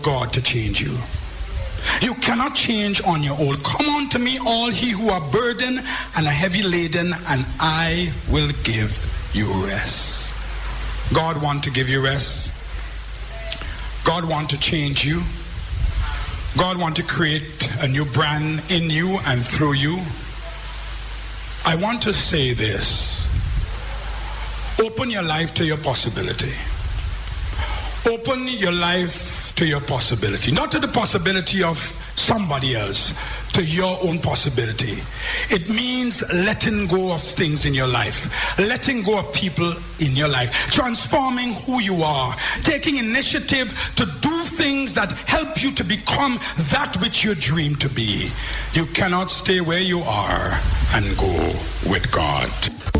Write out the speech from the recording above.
God to change you. You cannot change on your own. Come unto me, all ye who are burdened and are heavy laden, and I will give you rest. God wants to give you rest. God wants to change you. God wants to create a new brand in you and through you. I want to say this. Open your life to your possibility. Open your life to your possibility. Not to the possibility of somebody else, to your own possibility. It means letting go of things in your life, letting go of people in your life, transforming who you are, taking initiative to do things that help you to become that which you dream to be. You cannot stay where you are and go with God.